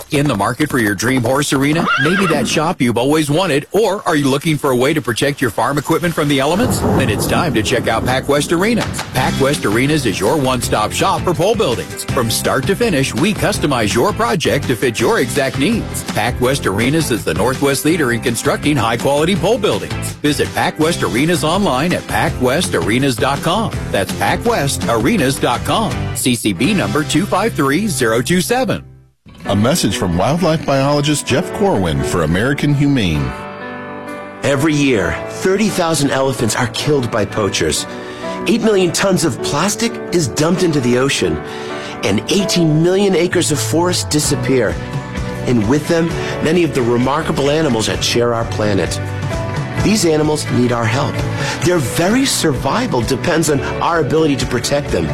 In the market for your dream horse arena? Maybe that shop you've always wanted, or are you looking for a way to protect your farm equipment from the elements? Then it's time to check out PacWest Arenas. PacWest Arenas is your one-stop shop for pole buildings. From start to finish, we customize your project to fit your exact needs. PacWest Arenas is the Northwest leader in constructing high-quality pole buildings. Visit PacWest Arenas online at PacWestArenas.com. That's PacWestArenas.com. CCB number 253027. A message from wildlife biologist Jeff Corwin for American Humane. Every year, 30,000 elephants are killed by poachers. 8 million tons of plastic is dumped into the ocean, and 18 million acres of forest disappear. And with them, many of the remarkable animals that share our planet. These animals need our help. Their very survival depends on our ability to protect them.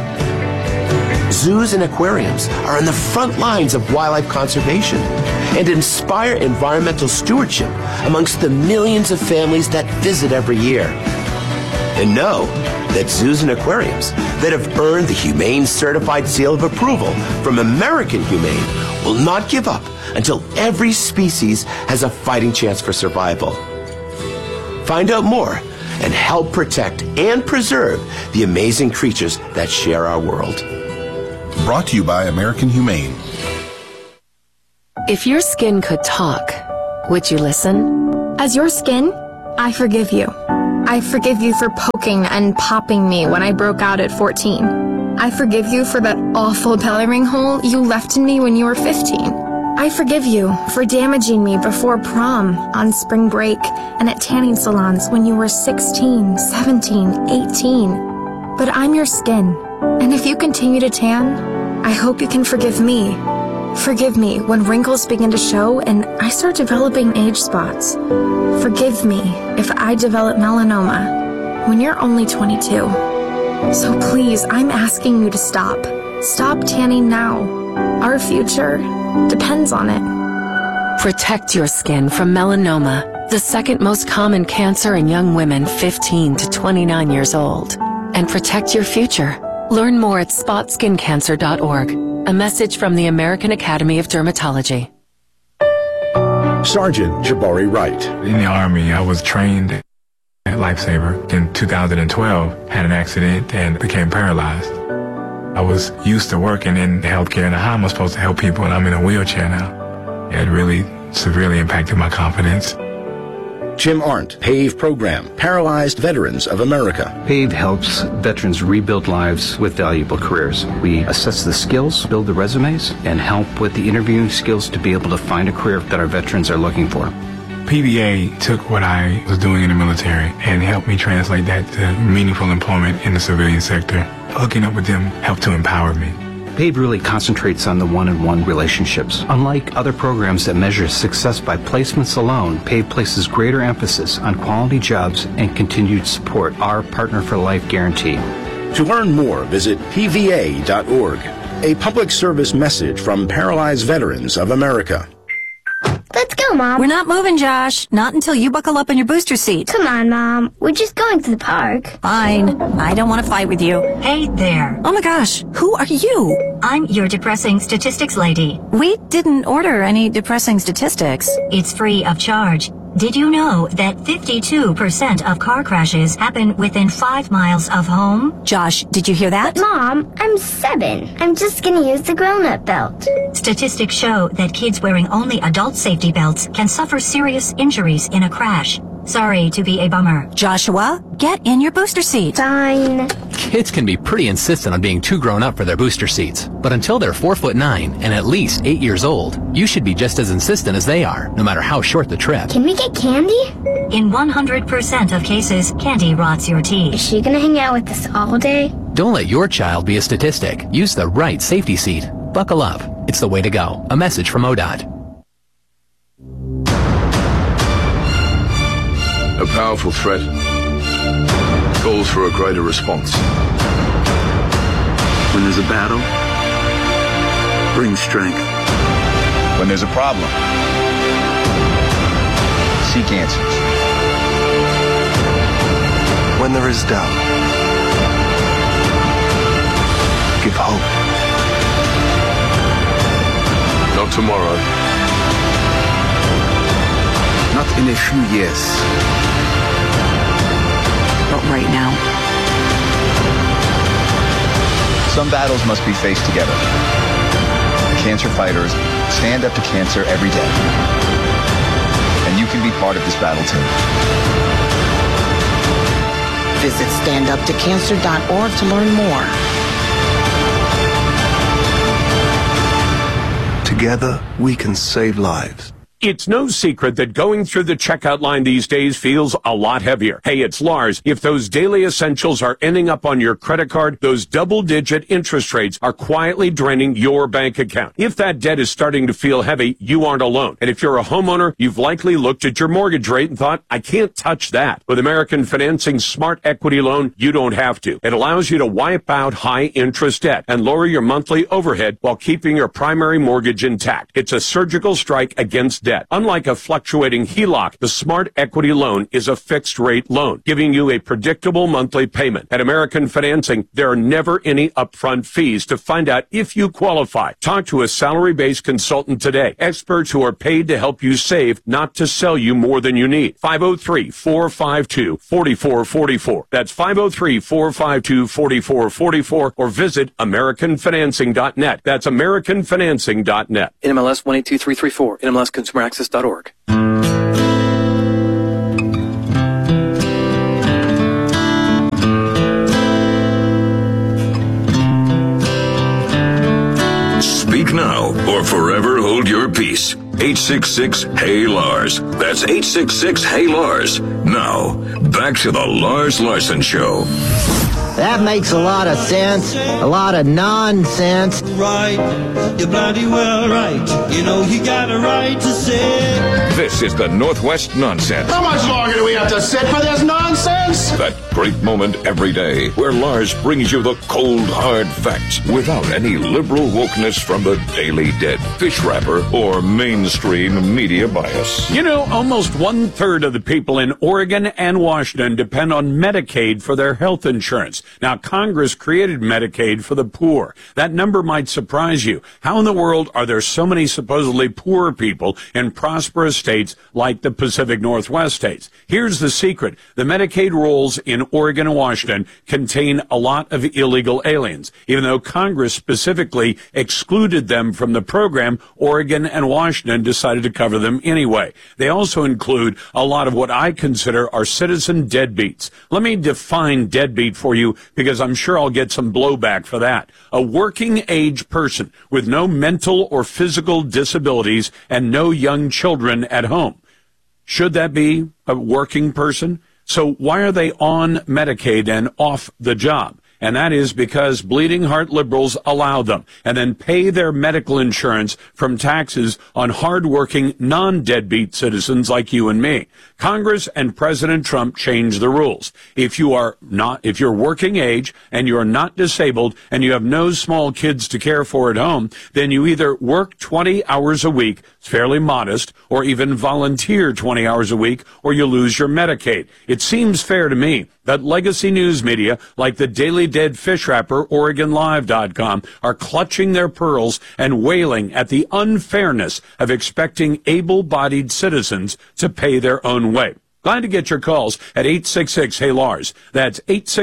Zoos and aquariums are on the front lines of wildlife conservation and inspire environmental stewardship amongst the millions of families that visit every year. And know that zoos and aquariums that have earned the Humane Certified Seal of Approval from American Humane will not give up until every species has a fighting chance for survival. Find out more and help protect and preserve the amazing creatures that share our world. Brought to you by American Humane. If your skin could talk, would you listen? As your skin, I forgive you. I forgive you for poking and popping me when I broke out at 14. I forgive you for that awful belly ring hole you left in me when you were 15. I forgive you for damaging me before prom, on spring break, and at tanning salons when you were 16, 17, 18. But I'm your skin, and if you continue to tan, I hope you can forgive me. Forgive me when wrinkles begin to show and I start developing age spots. Forgive me if I develop melanoma when you're only 22. So please, I'm asking you to stop. Stop tanning now. Our future depends on it. Protect your skin from melanoma, the second most common cancer in young women 15 to 29 years old. And protect your future. Learn more at spotskincancer.org. A message from the American Academy of Dermatology. Sergeant Jabari Wright. In the Army, I was trained at Lifesaver. In 2012, had an accident and became paralyzed. I was used to working in healthcare and how am I supposed to help people, and I'm in a wheelchair now. It really severely impacted my confidence. Jim Arndt, PAVE Program, Paralyzed Veterans of America. PAVE helps veterans rebuild lives with valuable careers. We assess the skills, build the resumes, and help with the interviewing skills to be able to find a career that our veterans are looking for. PVA took what I was doing in the military and helped me translate that to meaningful employment in the civilian sector. Hooking up with them helped to empower me. PAVE really concentrates on the one-on-one relationships. Unlike other programs that measure success by placements alone, PAVE places greater emphasis on quality jobs and continued support, our Partner for Life guarantee. To learn more, visit pva.org. A public service message from Paralyzed Veterans of America. Let's go, Mom. We're not moving, Josh. Not until you buckle up in your booster seat. Come on, Mom. We're just going to the park. Fine. I don't want to fight with you. Hey there. Oh my gosh. Who are you? I'm your depressing statistics lady. We didn't order any depressing statistics. It's free of charge. Did you know that 52% of car crashes happen within 5 miles of home? Josh, did you hear that? But Mom, I'm 7. I'm just gonna use the grown-up belt. Statistics show that kids wearing only adult safety belts can suffer serious injuries in a crash. Sorry to be a bummer. Joshua, get in your booster seat. Fine. Kids can be pretty insistent on being too grown up for their booster seats. But until they're 4'9" and at least 8 years old, you should be just as insistent as they are, no matter how short the trip. Can we get candy? In 100% of cases, candy rots your teeth. Is she gonna hang out with us all day? Don't let your child be a statistic. Use the right safety seat. Buckle up. It's the way to go. A message from ODOT. A powerful threat calls for a greater response. When there's a battle, bring strength. When there's a problem, seek answers. When there is doubt, give hope. Not tomorrow. Not in a few years. But right now. Some battles must be faced together. Cancer fighters stand up to cancer every day. And you can be part of this battle too. Visit standuptocancer.org to learn more. Together, we can save lives. It's no secret that going through the checkout line these days feels a lot heavier. Hey, it's Lars. If those daily essentials are ending up on your credit card, those double-digit interest rates are quietly draining your bank account. If that debt is starting to feel heavy, you aren't alone. And if you're a homeowner, you've likely looked at your mortgage rate and thought, I can't touch that. With American Financing's Smart Equity Loan, you don't have to. It allows you to wipe out high-interest debt and lower your monthly overhead while keeping your primary mortgage intact. It's a surgical strike against debt. Unlike a fluctuating HELOC, the Smart Equity Loan is a fixed-rate loan, giving you a predictable monthly payment. At American Financing, there are never any upfront fees. To find out if you qualify, talk to a salary-based consultant today. Experts who are paid to help you save, not to sell you more than you need. 503-452-4444. That's 503-452-4444, or visit AmericanFinancing.net. That's AmericanFinancing.net. NMLS 182334. NMLSConsumerAccess.org. Speak now or forever hold your peace. 866-HEY-LARS. That's 866-HEY-LARS. Now, back to the Lars Larson Show. That makes a lot of sense, a lot of nonsense. Right, you're bloody well right. You know you got a right to say. This is the Northwest Nonsense. How much longer do we have to sit for this nonsense? That great moment every day where Lars brings you the cold, hard facts without any liberal wokeness from the Daily Dead, fish wrapper, or mainstream media bias. You know, almost 1/3 of the people in Oregon and Washington depend on Medicaid for their health insurance. Now, Congress created Medicaid for the poor. That number might surprise you. How in the world are there so many supposedly poor people in prosperous states like the Pacific Northwest states? Here's the secret. The Medicaid rolls in Oregon and Washington contain a lot of illegal aliens. Even though Congress specifically excluded them from the program, Oregon and Washington decided to cover them anyway. They also include a lot of what I consider are citizen deadbeats. Let me define deadbeat for you, because I'm sure I'll get some blowback for that. A working age person with no mental or physical disabilities and no young children at home. Should that be a working person? So why are they on Medicaid and off the job? And that is because bleeding heart liberals allow them and then pay their medical insurance from taxes on hardworking, non-deadbeat citizens like you and me. Congress and President Trump changed the rules. If you're working age and you're not disabled and you have no small kids to care for at home, then you either work 20 hours a week, it's fairly modest, or even volunteer 20 hours a week, or you lose your Medicaid. It seems fair to me that legacy news media like the Daily Dead fish wrapper, OregonLive.com, are clutching their pearls and wailing at the unfairness of expecting able-bodied citizens to pay their own way. Glad to get your calls at 866-HEY-LARS. That's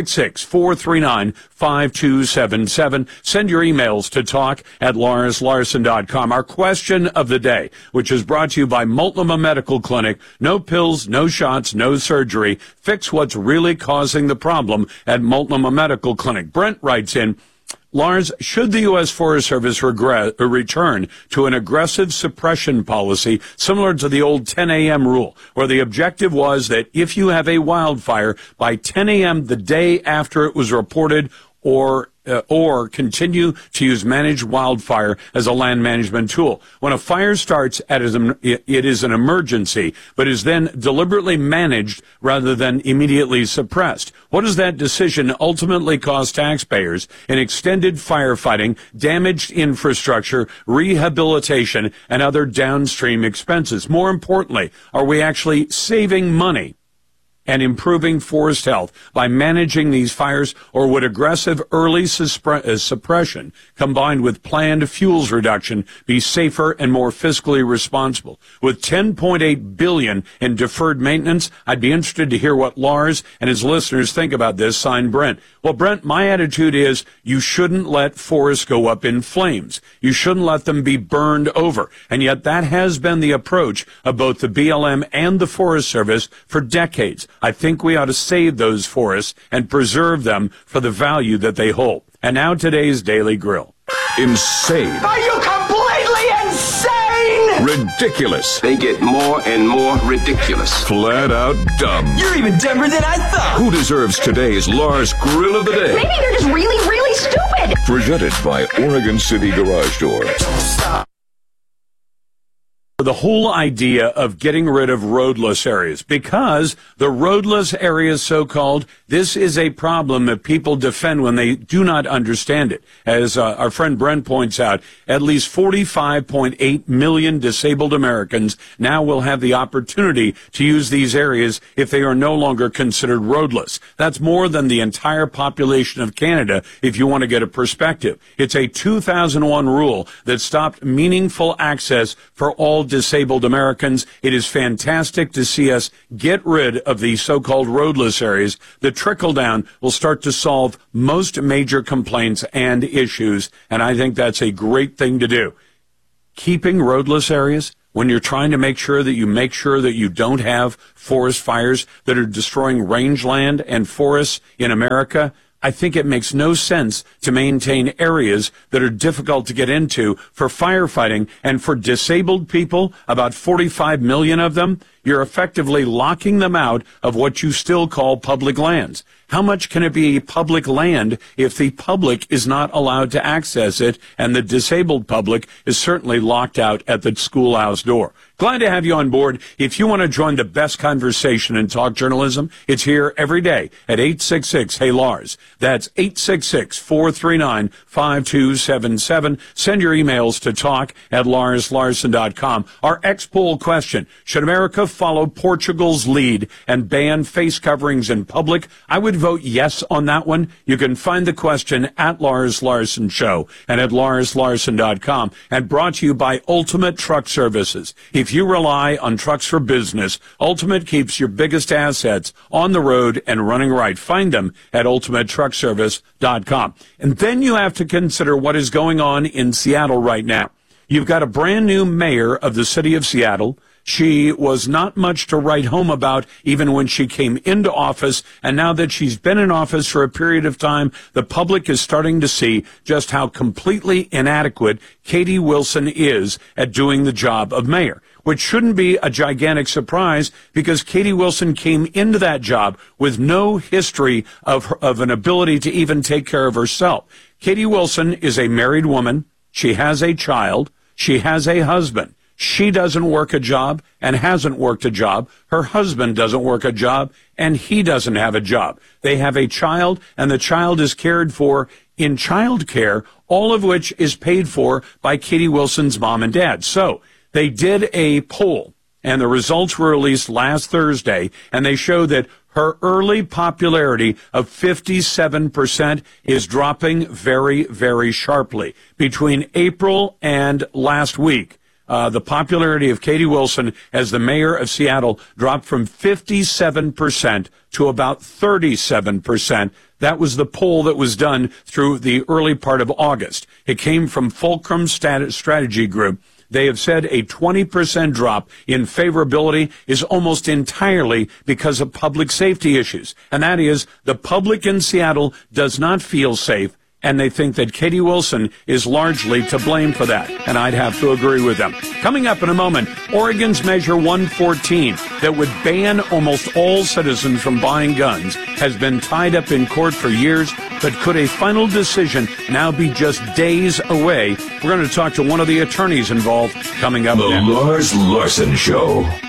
866-439-5277. Send your emails to talk@LarsLarson.com. Our question of the day, which is brought to you by Multnomah Medical Clinic. No pills, no shots, no surgery. Fix what's really causing the problem at Multnomah Medical Clinic. Brent writes in, Lars, should the U.S. Forest Service return to an aggressive suppression policy similar to the old 10 a.m. rule, where the objective was that if you have a wildfire by 10 a.m. the day after it was reported, or continue to use managed wildfire as a land management tool. When a fire starts, it is an emergency, but is then deliberately managed rather than immediately suppressed. What does that decision ultimately cost taxpayers in extended firefighting, damaged infrastructure, rehabilitation, and other downstream expenses? More importantly, are we actually saving money and improving forest health by managing these fires, or would aggressive early suppression combined with planned fuels reduction be safer and more fiscally responsible? With $10.8 billion in deferred maintenance, I'd be interested to hear what Lars and his listeners think about this. Signed, Brent. Well, Brent, my attitude is you shouldn't let forests go up in flames. You shouldn't let them be burned over. And yet that has been the approach of both the BLM and the Forest Service for decades. I think we ought to save those forests and preserve them for the value that they hold. And now today's Daily Grill. Insane. Are you completely insane? Ridiculous. They get more and more ridiculous. Flat out dumb. You're even dumber than I thought. Who deserves today's Lars Grill of the Day? Maybe they're just really, really stupid. Presented by Oregon City Garage Door. Stop. The whole idea of getting rid of roadless areas, because the roadless areas, so-called, this is a problem that people defend when they do not understand it. As our friend Brent points out, at least 45.8 million disabled Americans now will have the opportunity to use these areas if they are no longer considered roadless. That's more than the entire population of Canada, if you want to get a perspective. It's a 2001 rule that stopped meaningful access for all disabled Americans. It is fantastic to see us get rid of the so-called roadless areas. The trickle down will start to solve most major complaints and issues, and I think that's a great thing to do. Keeping roadless areas, when you're trying to make sure that you don't have forest fires that are destroying rangeland and forests in America, I think it makes no sense to maintain areas that are difficult to get into for firefighting. And for disabled people, about 45 million of them, you're effectively locking them out of what you still call public lands. How much can it be public land if the public is not allowed to access it, and the disabled public is certainly locked out at the schoolhouse door? Glad to have you on board. If you want to join the best conversation in talk journalism, it's here every day at 866-HEY-LARS. That's 866-439-5277. Send your emails to talk@larslarson.com. Our X-Poll question: should America follow Portugal's lead and ban face coverings in public? I would vote yes on that one. You can find the question at Lars Larson Show and at larslarson.com, and brought to you by Ultimate Truck Services. If you rely on trucks for business, Ultimate keeps your biggest assets on the road and running right. Find them at ultimatetruckservice.com. And then you have to consider what is going on in Seattle right now. You've got a brand new mayor of the city of Seattle. She was not much to write home about even when she came into office, and now that she's been in office for a period of time, the public is starting to see just how completely inadequate Katie Wilson is at doing the job of mayor, which shouldn't be a gigantic surprise because Katie Wilson came into that job with no history of an ability to even take care of herself. Katie Wilson is a married woman. She has a child. She has a husband. She doesn't work a job and hasn't worked a job. Her husband doesn't work a job and he doesn't have a job. They have a child, and the child is cared for in child care, all of which is paid for by Katie Wilson's mom and dad. So they did a poll, and the results were released last Thursday, and they show that her early popularity of 57% is dropping very, very sharply. Between April and last week, the popularity of Katie Wilson as the mayor of Seattle dropped from 57% to about 37%. That was the poll that was done through the early part of August. It came from Fulcrum Strategy Group. They have said a 20% drop in favorability is almost entirely because of public safety issues. And that is, the public in Seattle does not feel safe, and they think that Katie Wilson is largely to blame for that. And I'd have to agree with them. Coming up in a moment, Oregon's Measure 114 that would ban almost all citizens from buying guns has been tied up in court for years, but could a final decision now be just days away? We're going to talk to one of the attorneys involved coming up The next. Lars Larson Show.